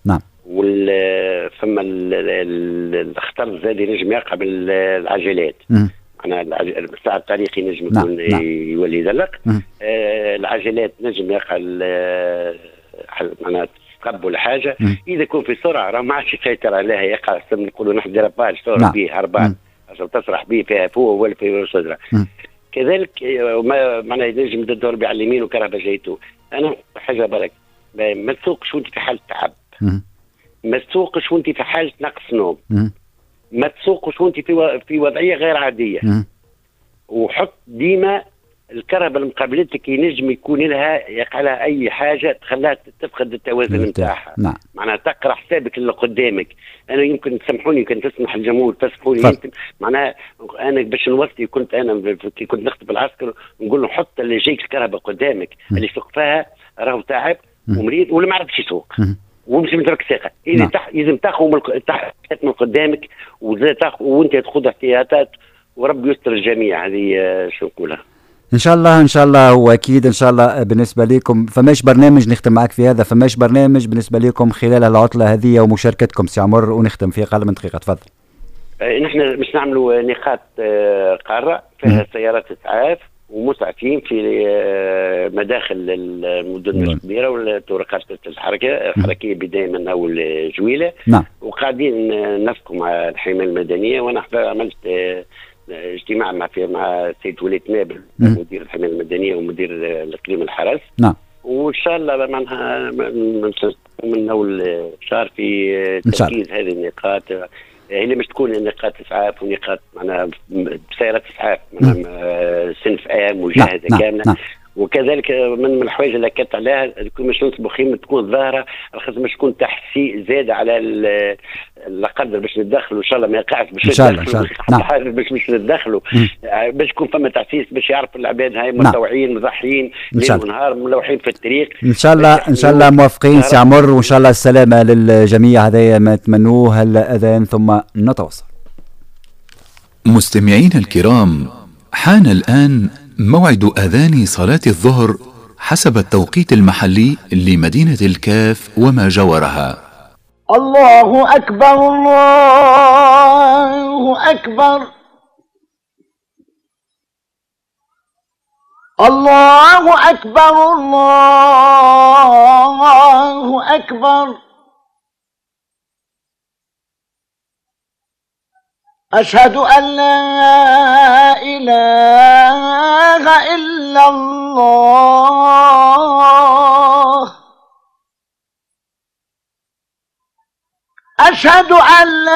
نعم. فما الخطر زاد ينجم يقع بالعجلات. معناها الساعة التاريخي نجم يكون يولي يدلق. العجلات نجم يقع معناها تقب ولا حاجة. إذا يكون في سرعة راه ما عادش يسيطر عليها، يقع نقولوا نحن ديراباج تهرب به هربان عشان تسرح به فيها فوق ولا في صدرة. كذلك معناها ينجم تدور على اليمين وكرهبة جايته. أنا حاجة برك ما تسوقش وأنت في حالة تعب، ما تسوقش وأنت في حالة نقص نوم، ما تسوقش وأنت في وضعية غير عادية. وحط ديما الكرهبة اللي مقابلتك ينجم يكون لها يقع لها أي حاجة تخليها تفقد التوازن نتاعها. معناها تقرا حسابك اللي قدامك. أنا يمكن تسامحوني، يمكن تسمح الجمهور تسامحوني، يمكن معناها أنا باش نوصي كنت نخطب العسكر نقول له حط اللي جايك الكرهبة قدامك اللي يسوق فيها راهو تعب ومريض ولا ما عرفش يسوق ومش مدرك ثقة. إذا لازم تاخذ من قدامك وأنت تاخذ احتياطات ورب يستر الجميع. هذه شو نقولها. ان شاء الله ان شاء الله. واكيد ان شاء الله بالنسبه لكم فماش برنامج نختم معك في هذا، فماش برنامج بالنسبه لكم خلال العطله هذه ومشاركتكم سي عمر ونختم في اقل من دقيقه. تفضل. نحن مش نعملوا نقاط قاره فيها سيارات اسعاف ومسعفين في مداخل المدن الكبيره والطرقات الحركيه بدايه او الجويله. وقاعدين نسقوا مع الحمايه المدنيه. وانا عملت اجتماع مع السيد وليد نابل مدير الحمايه المدنيه ومدير الاقليم الحرس. وان شاء الله معناها من اول شهر في تركيز هذه النقاط. هي مش تكون نقاط اسعاف ونقاط معناها بسيارات اسعاف معناها صنف ام وجاهزه كامله. وكذلك من الحوايج اللي اكدت عليها مش نصبوا خيمه تكون ظاهره خاصة مش تكون تحسي زاد على لا قدر باش نتدخلوا ان شاء الله ما يقعش باش نتدخلوا باش نتدخلوا باش يكون فما تحسيس باش يعرف العباد هاي متوعين مضحيين ليل ونهار ملوحين في الطريق. ان شاء الله ان شاء الله موافقين سي عمر وان شاء الله السلامه للجميع. هذا ما نتمنوه. الاذان ثم نتواصل. مستمعين الكرام، حان الآن موعد أذان صلاة الظهر حسب التوقيت المحلي لمدينة الكاف وما جاورها. الله أكبر الله أكبر الله أكبر الله أكبر. أشهد أن لا إله إلا الله. أشهد أن لا